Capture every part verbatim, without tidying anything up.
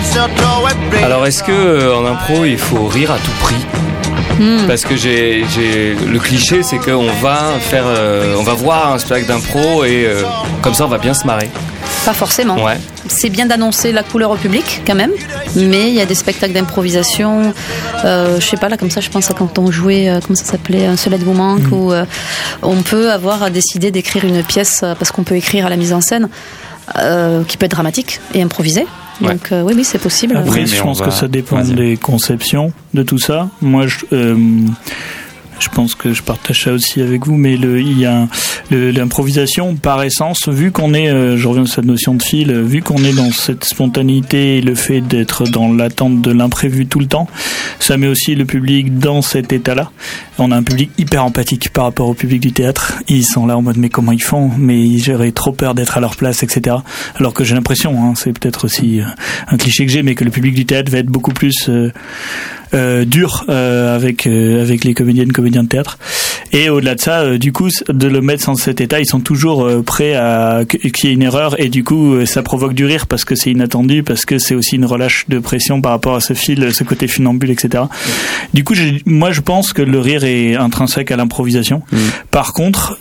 Alors, est-ce que euh, en impro, il faut rire à tout prix ? Mmh. Parce que j'ai, j'ai le cliché, c'est qu'on va faire, euh, on va voir un spectacle d'impro et euh, comme ça, on va bien se marrer. Pas forcément. Ouais. C'est bien d'annoncer la couleur au public, quand même. Mais il y a des spectacles d'improvisation. Euh, je sais pas, là, comme ça, je pense à quand on jouait, euh, comment ça s'appelait, Un seul aide vous manque, mmh. où euh, on peut avoir décidé d'écrire une pièce, euh, parce qu'on peut écrire à la mise en scène, euh, qui peut être dramatique et improvisée. Ouais. Donc euh, oui, oui, c'est possible. Après, oui, je pense va... que ça dépend Vas-y. des conceptions de tout ça. Moi, je, euh, je pense que je partage ça aussi avec vous, mais le, il y a le, l'improvisation par essence, vu qu'on est, euh, je reviens sur cette notion de fil, euh, vu qu'on est dans cette spontanéité et le fait d'être dans l'attente de l'imprévu tout le temps, ça met aussi le public dans cet état-là. On a un public hyper empathique par rapport au public du théâtre. Ils sont là en mode mais comment ils font ? Mais j'aurais trop peur d'être à leur place, et cetera. Alors que j'ai l'impression, hein, c'est peut-être aussi euh, un cliché que j'ai, mais que le public du théâtre va être beaucoup plus euh, euh, dur euh, avec euh, avec les comédiennes, comédiens de théâtre. Et au-delà de ça, euh, du coup, de le mettre dans cet état, ils sont toujours euh, prêts à qu'il y ait une erreur et du coup, euh, ça provoque du rire parce que c'est inattendu, parce que c'est aussi une relâche de pression par rapport à ce fil, ce côté funambule, et cetera. Du coup, j'ai, moi, je pense que le rire est intrinsèque à l'improvisation. Mmh. Par contre,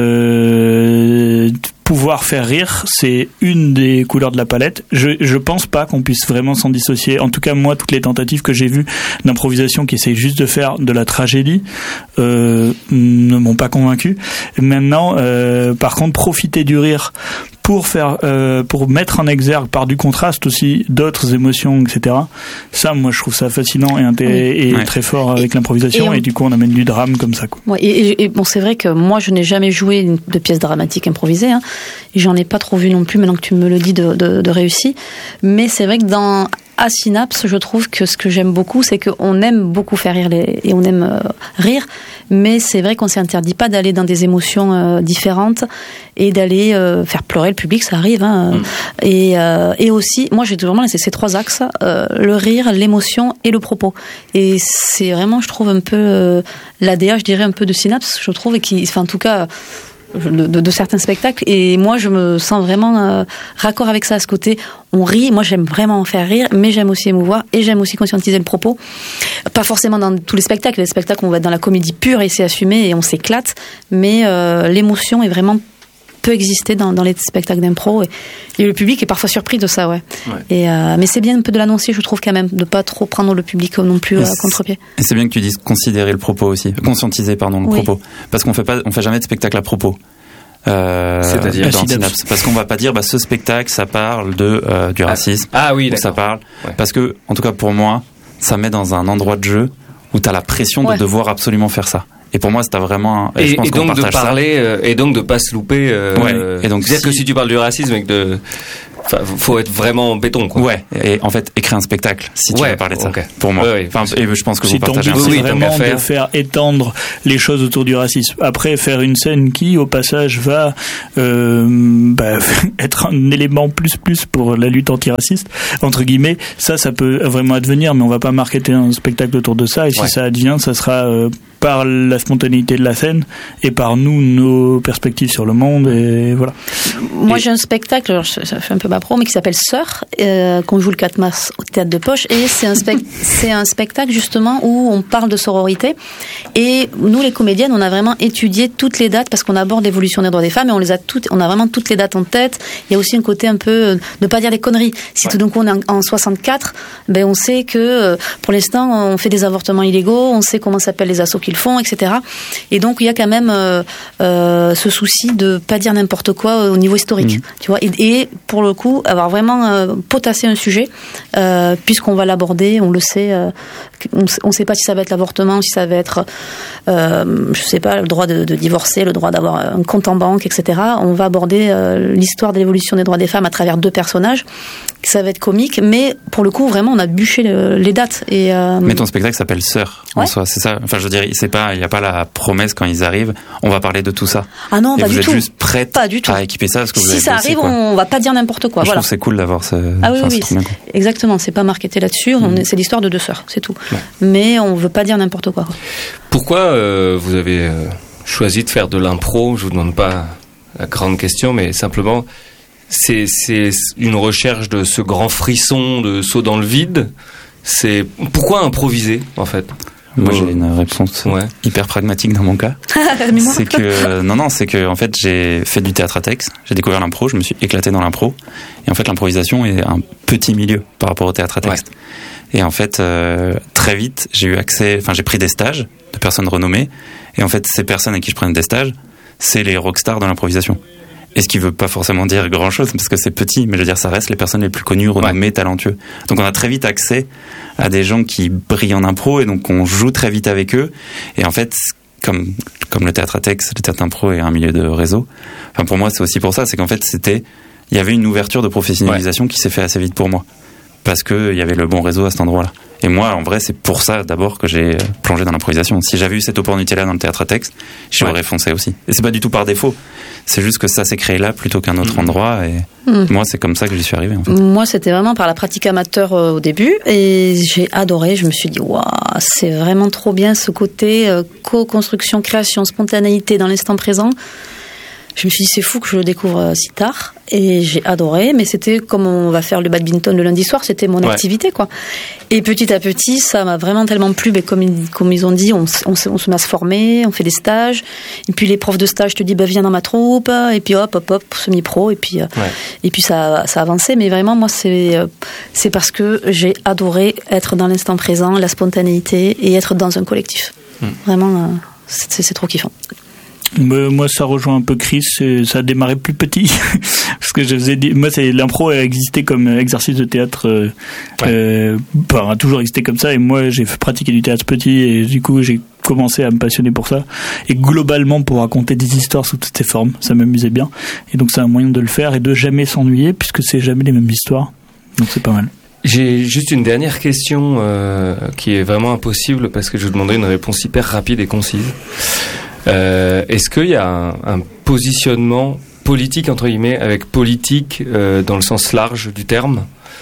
euh, pouvoir faire rire, c'est une des couleurs de la palette. Je je pense pas qu'on puisse vraiment s'en dissocier. En tout cas, moi, toutes les tentatives que j'ai vues d'improvisation qui essayent juste de faire de la tragédie euh, ne m'ont pas convaincu. Maintenant, euh, par contre, profiter du rire pour faire, euh, pour mettre en exergue par du contraste aussi d'autres émotions, et cetera. Ça, moi, je trouve ça fascinant et, inté- oui. et ouais. très fort avec et, l'improvisation. Et, on... et du coup, on amène du drame comme ça, quoi. Ouais, et, et, et bon, c'est vrai que moi, je n'ai jamais joué de pièce dramatique improvisée. Hein, et j'en ai pas trop vu non plus. Maintenant que tu me le dis, de, de, de réussi. Mais c'est vrai que dans à Synapse, je trouve que ce que j'aime beaucoup, c'est qu'on aime beaucoup faire rire les, et on aime euh, rire, mais c'est vrai qu'on ne s'interdit pas d'aller dans des émotions euh, différentes et d'aller euh, faire pleurer le public, ça arrive. Hein, mmh. et, euh, et aussi, moi j'ai vraiment laissé ces trois axes, euh, le rire, l'émotion et le propos. Et c'est vraiment, je trouve, un peu euh, l'A D A, je dirais, un peu de Synapse, je trouve, et qui, enfin, en tout cas... De, de, de certains spectacles, et moi je me sens vraiment euh, raccord avec ça, à ce côté on rit, moi j'aime vraiment faire rire, mais j'aime aussi émouvoir et j'aime aussi conscientiser le propos, pas forcément dans tous les spectacles, les spectacles on va être dans la comédie pure et c'est assumé et on s'éclate, mais euh, l'émotion est vraiment peut exister dans, dans les spectacles d'impro et, et le public est parfois surpris de ça, ouais. ouais. Et euh, mais c'est bien un peu de l'annoncer, je trouve, quand même, de pas trop prendre le public non plus à contre-pied. Et c'est bien que tu dises considérer le propos aussi, conscientiser pardon le oui. propos, parce qu'on fait pas, on fait jamais de spectacle à propos. Euh, C'est-à-dire dans Synapse, parce qu'on va pas dire bah ce spectacle ça parle de euh, du racisme, ah, ah oui, ça parle, ouais. parce que en tout cas pour moi, ça met dans un endroit de jeu où t'as la pression ouais. de devoir absolument faire ça. Et pour moi, c'était vraiment. Un... Et, et, je pense et donc de parler, euh, et donc de pas se louper. Euh, ouais. Et donc c'est-à-dire si... que si tu parles du racisme et que de, enfin, faut être vraiment en béton, quoi. Ouais. Et en fait, écrire un spectacle si tu ouais. veux parler de ça. Okay. Pour moi. Ouais, ouais. Enfin, et je pense que si vous partagez un peu. peu. C'est vraiment de faire étendre les choses autour du racisme. Après, faire une scène qui, au passage, va euh, bah, être un élément plus plus pour la lutte antiraciste entre guillemets. Ça, ça peut vraiment advenir, mais on va pas marketer un spectacle autour de ça. Et si ouais. ça advient, ça sera euh, par la spontanéité de la scène et par nous, nos perspectives sur le monde, et voilà. Moi, et... j'ai un spectacle, alors ça fait un peu ma pro, mais qui s'appelle Sœur, euh, qu'on joue le quatre mars au Théâtre de Poche, et c'est un, spect- c'est un spectacle justement où on parle de sororité, et nous, les comédiennes, on a vraiment étudié toutes les dates, parce qu'on aborde l'évolution des droits des femmes, et on les a toutes, on a vraiment toutes les dates en tête. Il y a aussi un côté un peu de ne pas dire des conneries. Si ouais. tout d'un coup on est en soixante-quatre, ben on sait que pour l'instant on fait des avortements illégaux, on sait comment s'appellent les assos qu'ils font, et cetera. Et donc il y a quand même euh, euh, ce souci de pas dire n'importe quoi au niveau historique, mmh. tu vois. Et, et pour le coup, avoir vraiment euh, potassé un sujet, euh, puisqu'on va l'aborder, on le sait, euh, on ne sait pas si ça va être l'avortement, si ça va être, euh, je sais pas, le droit de, de divorcer, le droit d'avoir un compte en banque, et cetera. On va aborder euh, l'histoire de l'évolution des droits des femmes à travers deux personnages. Ça va être comique, mais pour le coup, vraiment, on a bûché le, les dates. Et euh... mais ton spectacle s'appelle Sœur, ouais. en soi, c'est ça. Enfin, je veux dire, c'est pas, il n'y a pas la promesse quand ils arrivent, on va parler de tout ça. Ah non, et pas vous du êtes tout. Juste prête pas du tout. à équiper ça parce que vous si avez ça bossé, arrive, quoi. on va pas dire n'importe quoi. Je voilà. trouve que c'est cool d'avoir ce. Ah oui, enfin, oui, c'est c'est... exactement. C'est pas marketé là-dessus. Mmh. On est... C'est l'histoire de deux sœurs, c'est tout. Ouais. Mais on veut pas dire n'importe quoi. Pourquoi euh, vous avez euh, choisi de faire de l'impro ? Je vous demande pas la grande question, mais simplement, c'est, c'est une recherche de ce grand frisson, de saut dans le vide. C'est pourquoi improviser en fait? Moi, j'ai une réponse ouais. hyper pragmatique dans mon cas. c'est que non, non, c'est que en fait, j'ai fait du théâtre à texte. J'ai découvert l'impro. Je me suis éclaté dans l'impro. Et en fait, l'improvisation est un petit milieu par rapport au théâtre à texte. Ouais. Et en fait, euh, très vite, j'ai eu accès. Enfin, j'ai pris des stages de personnes renommées. Et en fait, ces personnes à qui je prenais des stages, c'est les rockstars de l'improvisation. Et ce qui veut pas forcément dire grand chose parce que c'est petit, mais je veux dire, ça reste les personnes les plus connues, renommées, ouais. talentueux. Donc on a très vite accès à des gens qui brillent en impro et donc on joue très vite avec eux. Et en fait, comme, comme le théâtre à texte, le théâtre impro est un milieu de réseau. Enfin, pour moi, c'est aussi pour ça, c'est qu'en fait, c'était, il y avait une ouverture de professionnalisation ouais. qui s'est fait assez vite pour moi. Parce que il y avait le bon réseau à cet endroit-là. Et moi, en vrai, c'est pour ça d'abord que j'ai plongé dans l'improvisation. Si j'avais eu cette opportunité-là dans le théâtre à texte, j'y aurais ouais. foncé aussi. Et c'est pas du tout par défaut. C'est juste que ça s'est créé là plutôt qu'un autre mmh. endroit. Et mmh. moi, c'est comme ça que j'y suis arrivé. En fait. Moi, c'était vraiment par la pratique amateur euh, au début, et j'ai adoré. Je me suis dit, waouh, c'est vraiment trop bien ce côté euh, co-construction, création, spontanéité dans l'instant présent. Je me suis dit, c'est fou que je le découvre si tard. Et j'ai adoré, mais c'était comme on va faire le badminton le lundi soir, c'était mon ouais. activité, quoi. Et petit à petit, ça m'a vraiment tellement plu, mais comme, comme ils ont dit, on, on, on se met à se former, on fait des stages. Et puis les profs de stage te disent, bah, viens dans ma troupe. Et puis hop, hop, hop, semi-pro. Et puis, ouais. et puis ça, ça a avancé. Mais vraiment, moi, c'est, c'est parce que j'ai adoré être dans l'instant présent, la spontanéité et être dans un collectif. Mmh. Vraiment, c'est, c'est trop kiffant. Moi, ça rejoint un peu Chris. Ça a démarré plus petit parce que je faisais des... moi, c'est l'impro a existé comme exercice de théâtre, euh, ouais. euh, enfin, a toujours existé comme ça. Et moi, j'ai pratiqué du théâtre petit et du coup, j'ai commencé à me passionner pour ça. Et globalement, pour raconter des histoires sous toutes ces formes, ça m'amusait bien. Et donc, c'est un moyen de le faire et de jamais s'ennuyer puisque c'est jamais les mêmes histoires. Donc, c'est pas mal. J'ai juste une dernière question euh, qui est vraiment impossible parce que je vous demanderai une réponse hyper rapide et concise. Euh, est-ce qu'il y a un, un positionnement politique, entre guillemets, avec politique euh, dans le sens large du terme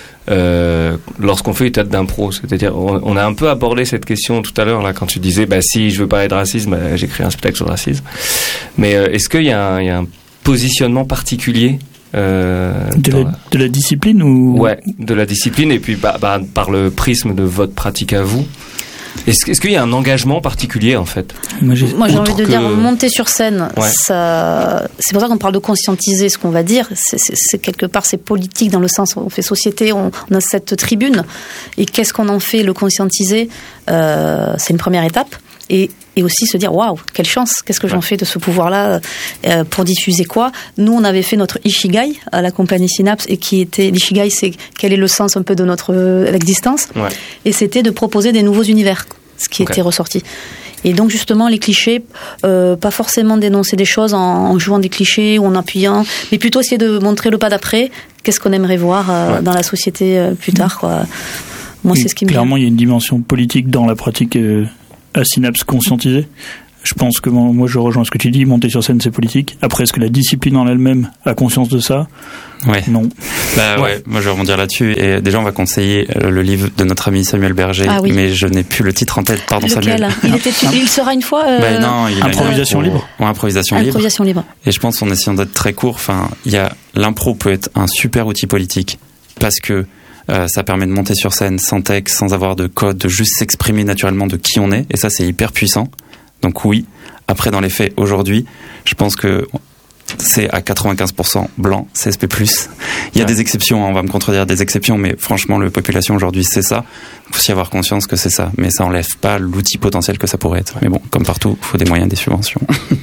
euh, lorsqu'on fait du théâtre d'impro? C'est-à-dire, on, on a un peu abordé cette question tout à l'heure, là, quand tu disais, bah, si je veux parler de racisme, bah, j'écris un spectacle sur le racisme. Mais euh, est-ce qu'il y a un, il y a un positionnement particulier euh, de, la, la... de la discipline ou... Ouais, de la discipline, et puis bah, bah, par le prisme de votre pratique à vous. Est-ce, est-ce qu'il y a un engagement particulier en fait? Moi j'ai, Moi, j'ai envie de que... dire monter sur scène, ouais. ça, c'est pour ça qu'on parle de conscientiser ce qu'on va dire. C'est, c'est, c'est quelque part c'est politique dans le sens où on fait société, on, on a cette tribune et qu'est-ce qu'on en fait? Le conscientiser, euh, c'est une première étape. Et, et aussi se dire waouh, quelle chance, qu'est-ce que j'en fais de ce pouvoir-là euh, pour diffuser quoi? Nous, on avait fait notre Ikigai à la compagnie Synapse et qui était l'Ikigai, c'est quel est le sens un peu de notre euh, existence, ouais. et c'était de proposer des nouveaux univers, ce qui okay. était ressorti. Et donc justement les clichés, euh, pas forcément dénoncer des choses en, en jouant des clichés ou en appuyant, mais plutôt essayer de montrer le pas d'après. Qu'est-ce qu'on aimerait voir euh, ouais. dans la société euh, plus tard, quoi. Moi, c'est ce qui me clairement, il y a une dimension politique dans la pratique. Euh... à Synapse conscientisé. Je pense que moi je rejoins ce que tu dis, monter sur scène c'est politique. Après, est-ce que la discipline en elle-même a conscience de ça? Ouais. Non. Bah ouais. ouais, moi je vais rebondir là-dessus. Et déjà on va conseiller le livre de notre ami Samuel Berger, ah oui. mais je n'ai plus le titre en tête. Pardon. Lequel? Samuel. Il était, il sera une fois. Euh... Bah non, il improvisation a libre. Ouais, improvisation libre. Improvisation libre. Et je pense en essayant d'être très court, enfin, il y a l'impro peut être un super outil politique parce que Euh, ça permet de monter sur scène sans texte, sans avoir de code, de juste s'exprimer naturellement de qui on est. Et ça, c'est hyper puissant. Donc oui. Après, dans les faits, aujourd'hui, je pense que c'est à quatre-vingt-quinze pour cent blanc, C S P plus. Il y a ouais. des exceptions, on va me contredire des exceptions, mais franchement, la population aujourd'hui, c'est ça. Il faut aussi avoir conscience que c'est ça. Mais ça enlève pas l'outil potentiel que ça pourrait être. Mais bon, comme partout, il faut des moyens, des subventions.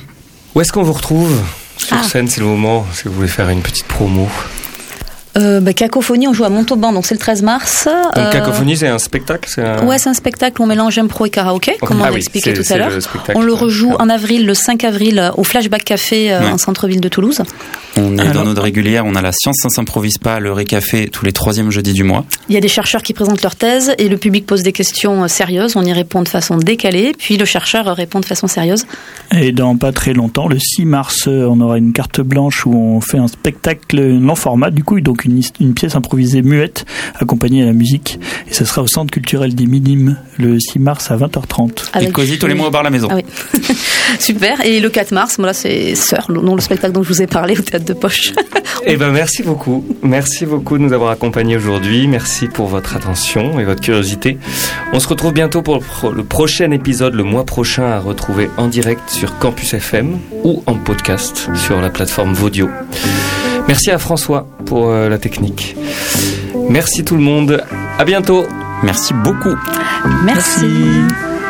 Où est-ce qu'on vous retrouve sur ah. scène? C'est le moment, si vous voulez faire une petite promo. Euh, bah, Cacophonie, on joue à Montauban, donc c'est le treize mars. Donc euh... Cacophonie, c'est un spectacle c'est un... Ouais, c'est un spectacle où on mélange impro et karaoké, okay. comme on ah a oui, expliqué tout à l'heure. On le rejoue en avril, le cinq avril, au Flashback Café, euh, ouais. en centre-ville de Toulouse. On est Alors... dans notre régulière, on a la Science, ça s'improvise pas, le Récafé, tous les troisièmes jeudis du mois. Il y a des chercheurs qui présentent leur thèse et le public pose des questions sérieuses, on y répond de façon décalée, puis le chercheur répond de façon sérieuse. Et dans pas très longtemps, le six mars, on aura une carte blanche où on fait un spectacle long format, du coup, donc une, une pièce improvisée muette, accompagnée à la musique. Et ça sera au Centre culturel des Minimes, le six mars à vingt heures trente. Avec et Cosy tous les mois au bar La Maison. Ah oui. Super. Et le quatre mars, voilà, c'est Sœur, le nom le spectacle dont je vous ai parlé au Théâtre de Poche. Eh ben, merci beaucoup. Merci beaucoup de nous avoir accompagnés aujourd'hui. Merci pour votre attention et votre curiosité. On se retrouve bientôt pour le prochain épisode, le mois prochain, à retrouver en direct sur Campus F M ou en podcast sur la plateforme Vodio. Merci à François pour euh, la technique. Merci tout le monde. À bientôt. Merci beaucoup. Merci. Merci.